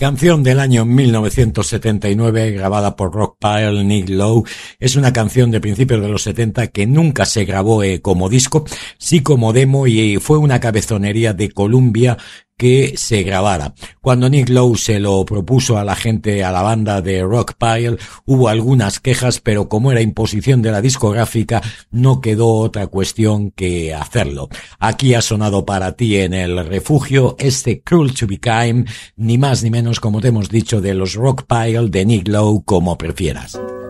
Canción del año 1979 grabada por Rockpile, Nick Lowe. Es una canción de principios de los 70 que nunca se grabó como disco, sí como demo, y fue una cabezonería de Columbia que se grabara. Cuando Nick Lowe se lo propuso a la gente, a la banda de Rockpile, hubo algunas quejas, pero como era imposición de la discográfica, no quedó otra cuestión que hacerlo. Aquí ha sonado para ti en el refugio este Cruel to Be Kind, ni más ni menos, como te hemos dicho, de los Rockpile, de Nick Lowe, como prefieras.